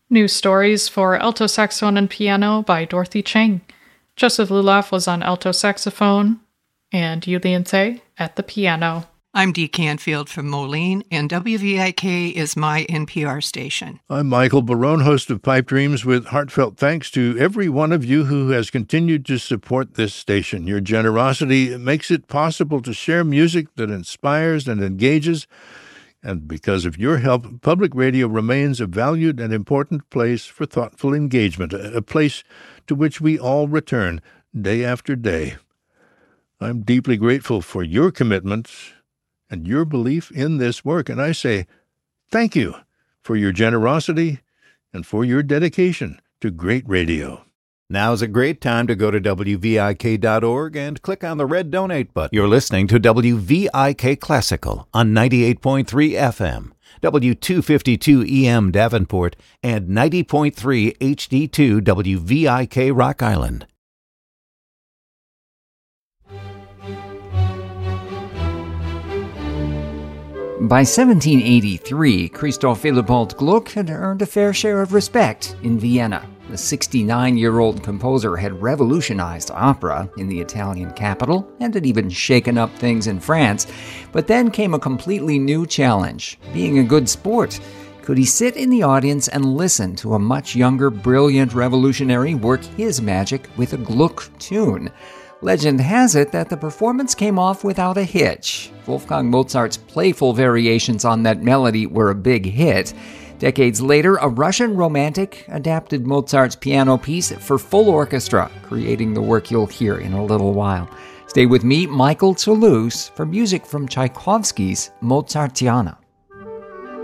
New stories for alto saxophone and piano by Dorothy Chang. Joseph Lulaf was on alto saxophone, and Yulian Tse at the piano. I'm Dee Canfield from Moline, and WVIK is my NPR station. I'm Michael Barone, host of Pipe Dreams, with heartfelt thanks to every one of you who has continued to support this station. Your generosity makes it possible to share music that inspires and engages, and because of your help, public radio remains a valued and important place for thoughtful engagement, a place to which we all return day after day. I'm deeply grateful for your commitment and your belief in this work, and I say thank you for your generosity and for your dedication to great radio. Now's a great time to go to WVIK.org and click on the red donate button. You're listening to WVIK Classical on 98.3 FM, W252 EM Davenport, and 90.3 HD2 WVIK Rock Island. By 1783, Christoph Willibald Gluck had earned a fair share of respect in Vienna. The 69-year-old composer had revolutionized opera in the Italian capital and had even shaken up things in France. But then came a completely new challenge, being a good sport. Could he sit in the audience and listen to a much younger, brilliant revolutionary work his magic with a Gluck tune? Legend has it that the performance came off without a hitch. Wolfgang Mozart's playful variations on that melody were a big hit. Decades later, a Russian romantic adapted Mozart's piano piece for full orchestra, creating the work you'll hear in a little while. Stay with me, Michael Toulouse, for music from Tchaikovsky's Mozartiana.